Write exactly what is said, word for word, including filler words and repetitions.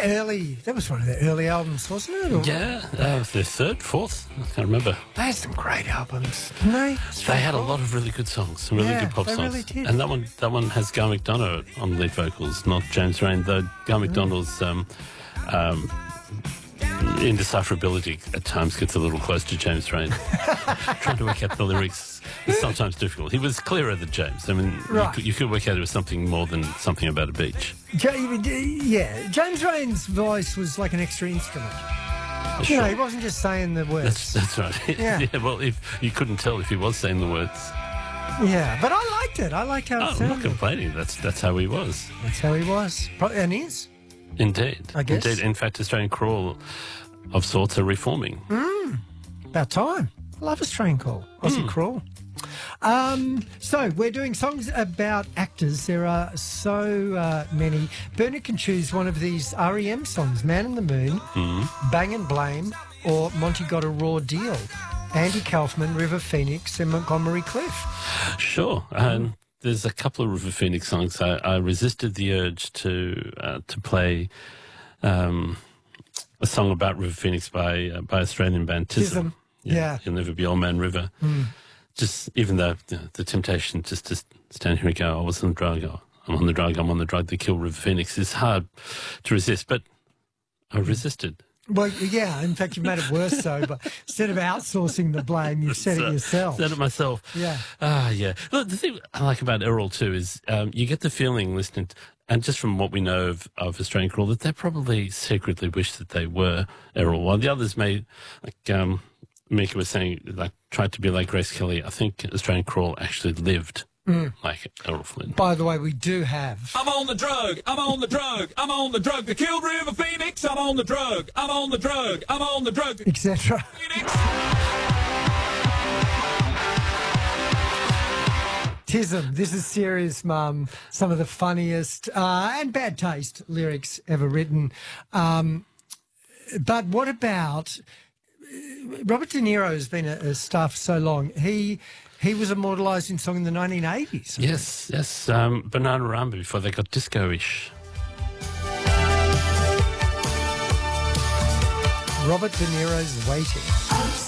early. That was one of their early albums, wasn't it? Or, Yeah, uh, their third, fourth. I can't remember. They had some great albums, didn't they? They had a lot of really good songs, some really Yeah, good pop they songs. really did. And that one, that one has Guy McDonough on lead vocals, not James Rain. Though Guy McDonough's um, um, indecipherability at times gets a little close to James Rain. Trying to work out the lyrics is sometimes difficult. He was clearer than James. I mean, Right. you, could, you could work out it was something more than something about a beach. Ja- yeah, James Rain's voice was like an extra instrument. You Sure. know, he wasn't just saying the words. That's, that's right. Yeah. Well, if you couldn't tell if he was saying the words. Yeah, but I liked it. I liked how Oh, it I'm not sounded. complaining. That's that's how he was. That's how he was. Pro- And is. Indeed. I guess. Indeed. In fact, Australian Crawl of sorts are reforming. About time. I love Australian Call. Aussie Crawl. Um, so we're doing songs about actors. There are so uh, many. Bernard can choose one of these R E M songs: "Man in the Moon," "Bang and Blame," or "Monty Got a Raw Deal." Andy Kaufman, River Phoenix, and Montgomery Cliff. Sure. And there's a couple of River Phoenix songs. I, I resisted the urge to uh, to play um, a song about River Phoenix by uh, by Australian band Tism. Tism. Yeah. You'll Never Be Old Man River. Just even though the, the temptation just to stand here and go, I was on the drug, oh, I'm on the drug, I'm on the drug, they kill River Phoenix is hard to resist. But I resisted. Well, yeah. In fact, you've made it worse so. But instead of outsourcing the blame, you've said So, it yourself. Said it myself. Yeah. Ah, yeah. Look, the thing I like about Errol too is um, you get the feeling listening, to, and just from what we know of, of Australian Crawl, that they probably secretly wish that they were Errol. While the others may, like um, Mika was saying, like tried to be like Grace Kelly. I think Australian Crawl actually lived like Errol Flynn. By the way, we do have. I'm on the drug, I'm on the drug, I'm on the drug. They killed River Phoenix, I'm on the drug, I'm on the drug, I'm on the drug. et cetera. Phoenix. Tism, this is serious, Mum. Some of the funniest uh, and bad taste lyrics ever written. Um, but what about Robert De Niro? Has been a, a star for so long. He he was immortalised in song in the nineteen eighties. Yes, yes. Um, Banana Ramba before they got disco-ish. Robert De Niro's Waiting.